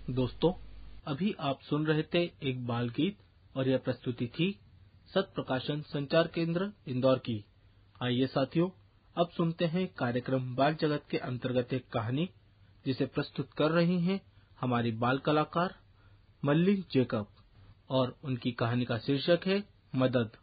दोस्तों, अभी आप सुन रहे थे एक बाल गीत और यह प्रस्तुति थी सत प्रकाशन संचार केंद्र इंदौर की। आइए साथियों, अब सुनते हैं कार्यक्रम बाल जगत के अंतर्गत एक कहानी जिसे प्रस्तुत कर रही हैं हमारी बाल कलाकार मल्ली जेकब और उनकी कहानी का शीर्षक है मदद।